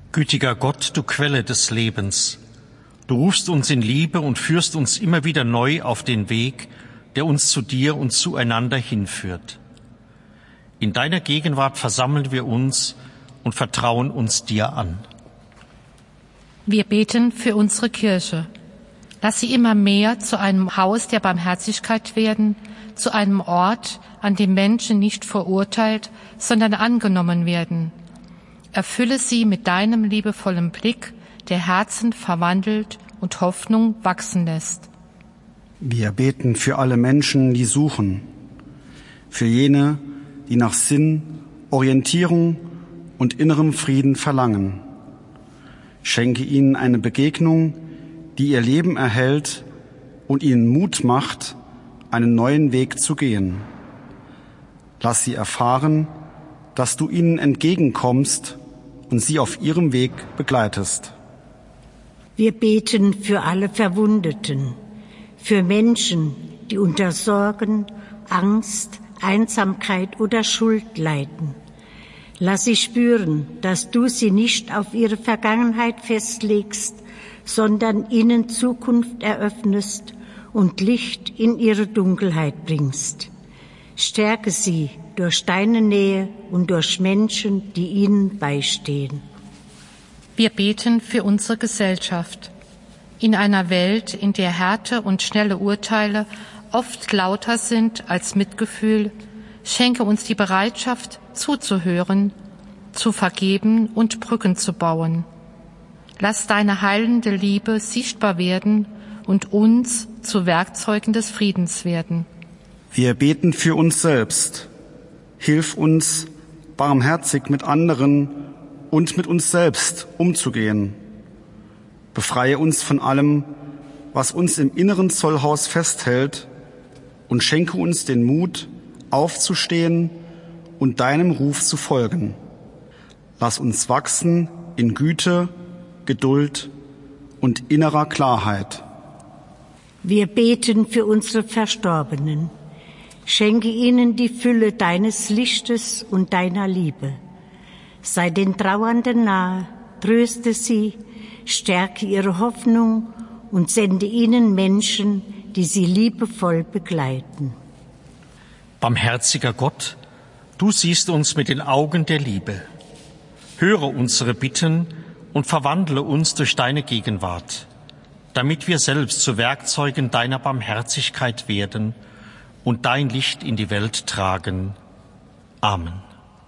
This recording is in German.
Gütiger Gott, du Quelle des Lebens, du rufst uns in Liebe und führst uns immer wieder neu auf den Weg, der uns zu dir und zueinander hinführt. In deiner Gegenwart versammeln wir uns und vertrauen uns dir an. Wir beten für unsere Kirche. Lass sie immer mehr zu einem Haus der Barmherzigkeit werden, zu einem Ort, an dem Menschen nicht verurteilt, sondern angenommen werden. Erfülle sie mit deinem liebevollen Blick, der Herzen verwandelt und Hoffnung wachsen lässt. Wir beten für alle Menschen, die suchen, für jene, die nach Sinn, Orientierung und innerem Frieden verlangen. Schenke ihnen eine Begegnung, die ihr Leben erhält und ihnen Mut macht, einen neuen Weg zu gehen. Lass sie erfahren, dass du ihnen entgegenkommst und sie auf ihrem Weg begleitest. Wir beten für alle Verwundeten, für Menschen, die unter Sorgen, Angst, Einsamkeit oder Schuld leiden. Lass sie spüren, dass du sie nicht auf ihre Vergangenheit festlegst, sondern ihnen Zukunft eröffnest und Licht in ihre Dunkelheit bringst. Stärke sie durch deine Nähe und durch Menschen, die ihnen beistehen. Wir beten für unsere Gesellschaft. In einer Welt, in der Härte und schnelle Urteile oft lauter sind als Mitgefühl, schenke uns die Bereitschaft, zuzuhören, zu vergeben und Brücken zu bauen. Lass deine heilende Liebe sichtbar werden und uns zu Werkzeugen des Friedens werden. Wir beten für uns selbst. Hilf uns, barmherzig mit anderen und mit uns selbst umzugehen. Befreie uns von allem, was uns im inneren Zollhaus festhält, und schenke uns den Mut, aufzustehen und deinem Ruf zu folgen. Lass uns wachsen in Güte, Geduld und innerer Klarheit. Wir beten für unsere Verstorbenen. Schenke ihnen die Fülle deines Lichtes und deiner Liebe. Sei den Trauernden nahe, tröste sie, stärke ihre Hoffnung und sende ihnen Menschen, die sie liebevoll begleiten. Barmherziger Gott, du siehst uns mit den Augen der Liebe. Höre unsere Bitten und verwandle uns durch deine Gegenwart, damit wir selbst zu Werkzeugen deiner Barmherzigkeit werden und dein Licht in die Welt tragen. Amen.